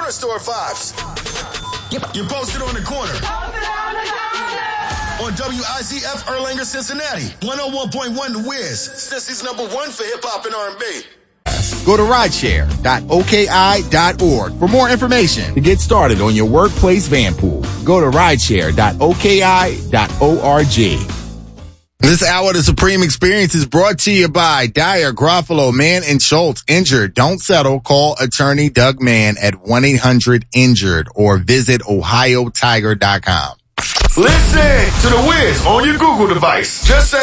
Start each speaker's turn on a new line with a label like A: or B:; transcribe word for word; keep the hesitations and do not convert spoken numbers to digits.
A: First or fives. You're posted on the corner. On W I Z F Erlanger, Cincinnati. one oh one point one The Wiz. Cincy's number one for hip-hop and R and B.
B: Go to rideshare dot O K I dot org for more information to get started on your workplace van pool. Go to rideshare dot O K I dot org. This hour of the Supreme Experience is brought to you by Dyer, Garofalo, Mann and Schultz. Injured, don't settle. Call attorney Doug Mann at one eight hundred injured or visit ohio tiger dot com.
A: Listen to The Wiz on your Google device. Just say